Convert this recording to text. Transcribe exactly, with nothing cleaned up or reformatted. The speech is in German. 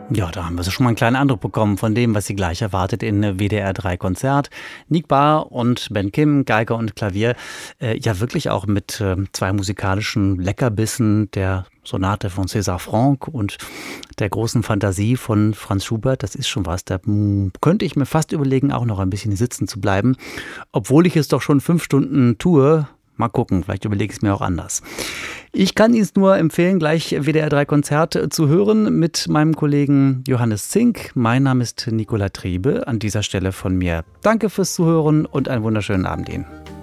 Ja, da haben wir so schon mal einen kleinen Eindruck bekommen von dem, was Sie gleich erwartet in W D R drei Konzert. Nick Barr und Ben Kim, Geige und Klavier, äh, ja wirklich auch mit äh, zwei musikalischen Leckerbissen der Sonate von César Franck und der großen Fantasie von Franz Schubert. Das ist schon was, da mm, könnte ich mir fast überlegen, auch noch ein bisschen sitzen zu bleiben, obwohl ich es doch schon fünf Stunden tue. Mal gucken, vielleicht überlege ich es mir auch anders. Ich kann Ihnen nur empfehlen, gleich W D R drei Konzert zu hören mit meinem Kollegen Johannes Zink. Mein Name ist Nicola Triebe. An dieser Stelle von mir danke fürs Zuhören und einen wunderschönen Abend Ihnen.